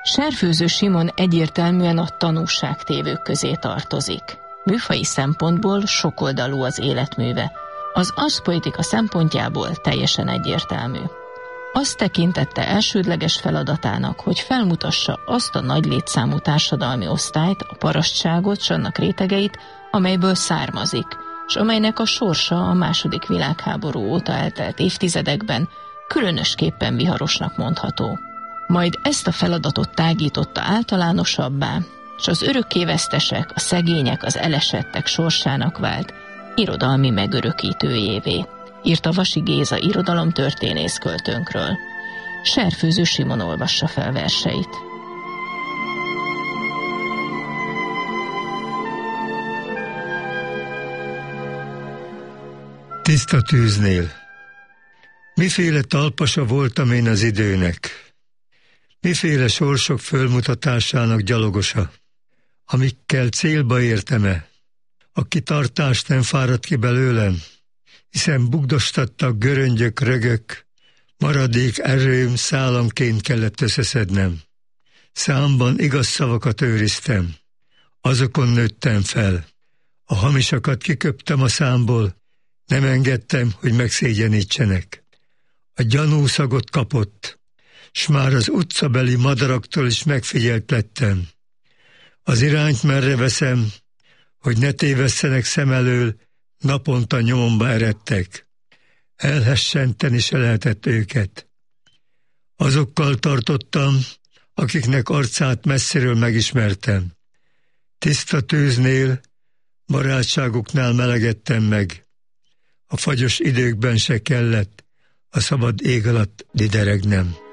Serfőző Simon egyértelműen a tanúságtévők közé tartozik. Műfaji szempontból sokoldalú az életműve. Az arszpoetika szempontjából teljesen egyértelmű. Azt tekintette elsődleges feladatának, hogy felmutassa azt a nagy létszámú társadalmi osztályt, a parasztságot s annak rétegeit, amelyből származik, s amelynek a sorsa a II. Világháború óta eltelt évtizedekben különösképpen viharosnak mondható. Majd ezt a feladatot tágította általánosabbá, s az örökkévesztesek, a szegények, az elesettek sorsának vált irodalmi megörökítőjévé, írta Vasy Géza irodalomtörténész költőnkről. Serfőző Simon olvassa fel verseit. Tiszta tűznél. Miféle talpasa voltam én az időnek, miféle sorsok fölmutatásának gyalogosa, amikkel célba értem-e, a kitartást nem fáradt ki belőlem, hiszen bugdostattak göröngyök, rögök, maradék erőm szálamként kellett összeszednem. Számban igaz szavakat őriztem, azokon nőttem fel. A hamisakat kiköptem a számból, nem engedtem, hogy megszégyenítsenek. A gyanú szagot kapott, s már az utcabeli madaraktól is megfigyelt lettem. Az irányt merre veszem, hogy ne tévesszenek szem elől, naponta nyomomba eredtek. Elhessenteni se lehetett őket. Azokkal tartottam, akiknek arcát messziről megismertem. Tiszta tűznél, barátságuknál melegedtem meg. A fagyos időkben se kellett a szabad ég alatt dideregnem.